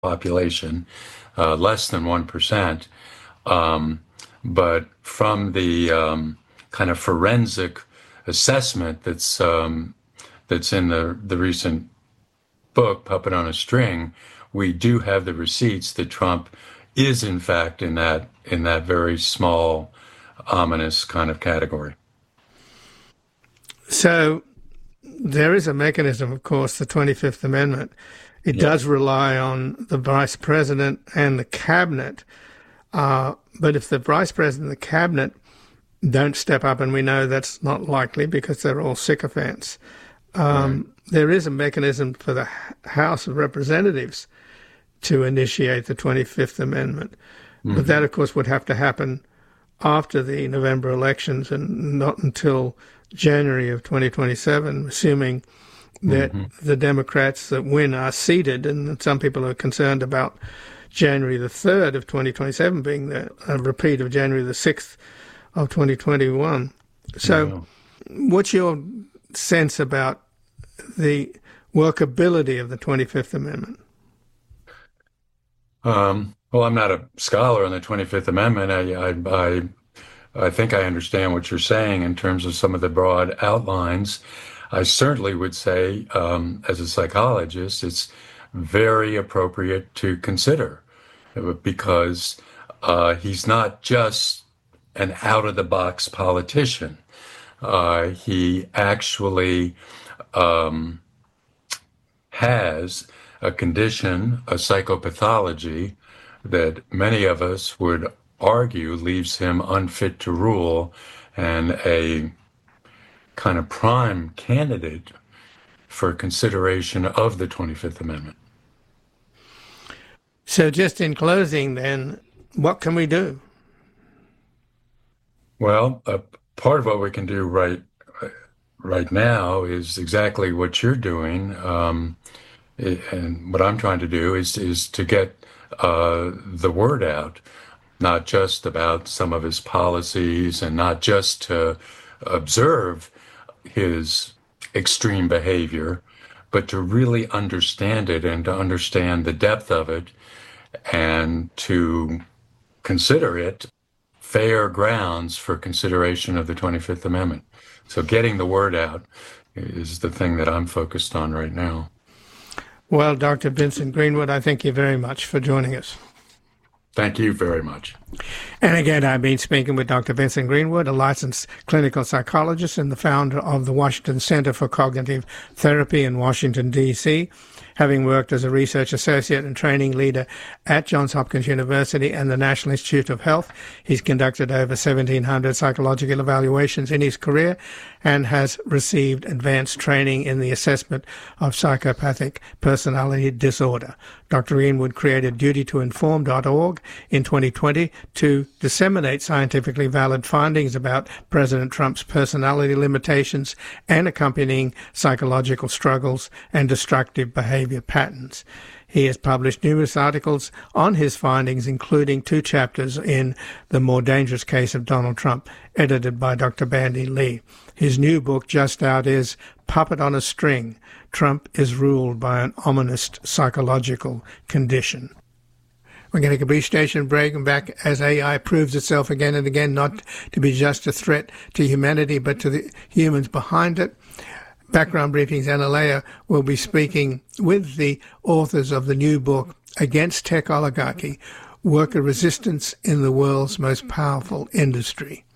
population, less than 1%. But from the kind of forensic assessment that's in the recent book, Puppet on a String, we do have the receipts that Trump is in fact in that very small, ominous kind of category. So there is a mechanism, of course, the 25th Amendment. It does rely on the Vice President and the Cabinet. But if the Vice President and the Cabinet don't step up, and we know that's not likely because they're all sycophants, there is a mechanism for the House of Representatives to initiate the 25th Amendment. Mm-hmm. But that, of course, would have to happen after the November elections and not until January of 2027, assuming that the Democrats that win are seated, and some people are concerned about January the 3rd of 2027 being a repeat of January the 6th of 2021. So what's your sense about the workability of the 25th Amendment? Well, I'm not a scholar on the 25th Amendment. I think I understand what you're saying in terms of some of the broad outlines. I certainly would say, as a psychologist, it's very appropriate to consider because he's not just an out-of-the-box politician. He actually has a condition, a psychopathology, that many of us would argue leaves him unfit to rule and a kind of prime candidate for consideration of the 25th Amendment. So just in closing then, what can we do? Well, part of what we can do right now is exactly what you're doing. And what I'm trying to do is to get the word out, not just about some of his policies and not just to observe his extreme behavior, but to really understand it and to understand the depth of it and to consider it fair grounds for consideration of the 25th Amendment. So getting the word out is the thing that I'm focused on right now. Well, Dr. Vincent Greenwood, I thank you very much for joining us. Thank you very much. And again, I've been speaking with Dr. Vincent Greenwood, a licensed clinical psychologist and the founder of the Washington Center for Cognitive Therapy in Washington, D.C., having worked as a research associate and training leader at Johns Hopkins University and the National Institute of Health. He's conducted over 1,700 psychological evaluations in his career and has received advanced training in the assessment of psychopathic personality disorder. Dr. Greenwood created dutytoinform.org in 2020 to disseminate scientifically valid findings about President Trump's personality limitations and accompanying psychological struggles and destructive behavior patterns. He has published numerous articles on his findings, including 2 chapters in The More Dangerous Case of Donald Trump, edited by Dr. Bandy Lee. His new book, just out, is Puppet on a String: Trump is Ruled by an Ominous Psychological Condition. We're going to take a brief station break and back as AI proves itself again and again not to be just a threat to humanity, but to the humans behind it. Background Briefing's Anna Leah will be speaking with the authors of the new book, Against Tech Oligarchy: Worker Resistance in the World's Most Powerful Industry.